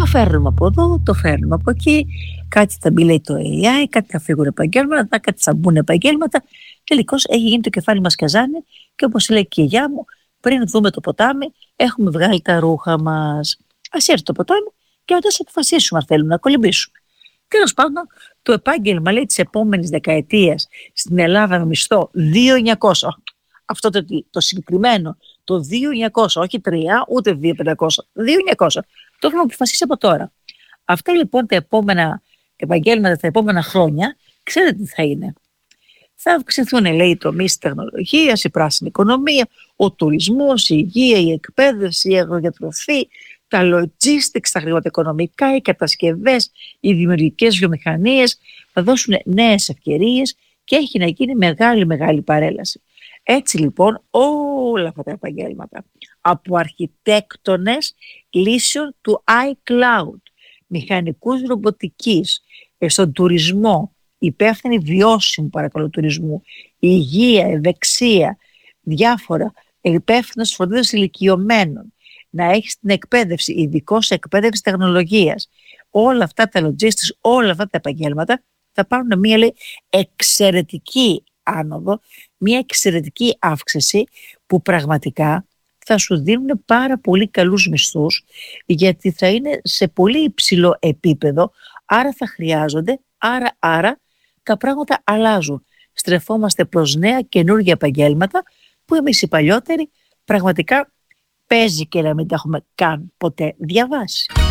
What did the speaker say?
Το φέρνουμε από εδώ, το φέρνουμε από εκεί, κάτι θα μπει λέει το AI, κάτι θα φύγουν επαγγέλματα, κάτι θα μπουν επαγγέλματα. Τελικώς έχει γίνει το κεφάλι μας καζάνι και όπως λέει και η γιαγιά μου, πριν δούμε το ποτάμι, έχουμε βγάλει τα ρούχα μας. Ας έρθει το ποτάμι και μετά θα αποφασίσουμε αν θέλουμε να κολυμπήσουμε. Τέλος πάντων, το επάγγελμα λέει της επόμενης δεκαετίας στην Ελλάδα με μισθό 2.900. Αυτό το συγκεκριμένο, το 2.900, όχι 3, ούτε 2.500, 2.900. Το έχουμε αποφασίσει από τώρα. Αυτά λοιπόν τα επόμενα επαγγέλματα, τα επόμενα χρόνια, ξέρετε τι θα είναι. Θα αυξηθούν, λέει, οι τομείς της τεχνολογίας, η πράσινη οικονομία, ο τουρισμός, η υγεία, η εκπαίδευση, η αγροδιατροφή, τα logistics, τα χρηματοοικονομικά, οι κατασκευές, οι δημιουργικές βιομηχανίες. Θα δώσουν νέες ευκαιρίες και έχει να γίνει μεγάλη παρέλαση. Έτσι λοιπόν όλα αυτά τα επαγγέλματα, από αρχιτέκτονες λύσεων του iCloud, μηχανικούς ρομποτικής, στον τουρισμό, υπεύθυνοι βιώσιμου παρακαλώ τουρισμού, υγεία, ευεξία, διάφορα, υπεύθυνος φροντίδας ηλικιωμένων, να έχεις την εκπαίδευση, ειδικός σε εκπαίδευση τεχνολογίας, όλα αυτά τα logistics, όλα αυτά τα επαγγέλματα θα πάρουν μια λέει εξαιρετική άνοδο, μια εξαιρετική αύξηση που πραγματικά θα σου δίνουν πάρα πολύ καλούς μισθούς, γιατί θα είναι σε πολύ υψηλό επίπεδο, άρα θα χρειάζονται, άρα τα πράγματα αλλάζουν. Στρεφόμαστε προς νέα καινούργια επαγγέλματα που εμείς οι παλιότεροι πραγματικά παίζει και να μην τα έχουμε καν ποτέ διαβάσει.